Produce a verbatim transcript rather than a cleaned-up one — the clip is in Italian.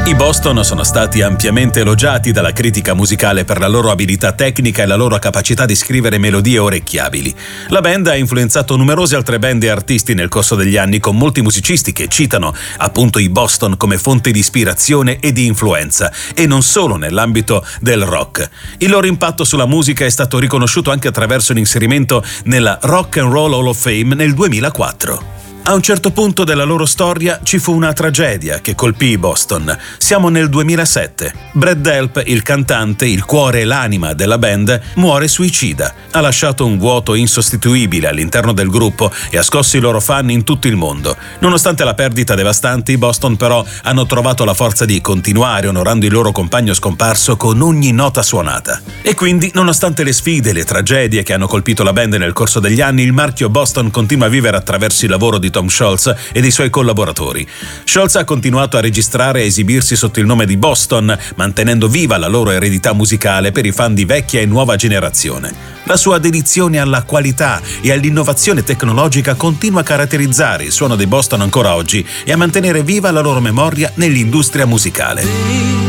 I Boston sono stati ampiamente elogiati dalla critica musicale per la loro abilità tecnica e la loro capacità di scrivere melodie orecchiabili. La band ha influenzato numerose altre band e artisti nel corso degli anni, con molti musicisti che citano appunto i Boston come fonte di ispirazione e di influenza, e non solo nell'ambito del rock. Il loro impatto sulla musica è stato riconosciuto anche attraverso l'inserimento nella Rock and Roll Hall of Fame nel duemilaquattro. A un certo punto della loro storia ci fu una tragedia che colpì i Boston. Siamo nel duemilasette. Brad Delp, il cantante, il cuore e l'anima della band, muore suicida. Ha lasciato un vuoto insostituibile all'interno del gruppo e ha scosso i loro fan in tutto il mondo. Nonostante la perdita devastante, i Boston però hanno trovato la forza di continuare onorando il loro compagno scomparso con ogni nota suonata. E quindi, nonostante le sfide e le tragedie che hanno colpito la band nel corso degli anni, il marchio Boston continua a vivere attraverso il lavoro di Tom Scholz e dei suoi collaboratori. Scholz ha continuato a registrare e esibirsi sotto il nome di Boston, mantenendo viva la loro eredità musicale per i fan di vecchia e nuova generazione. La sua dedizione alla qualità e all'innovazione tecnologica continua a caratterizzare il suono dei Boston ancora oggi e a mantenere viva la loro memoria nell'industria musicale.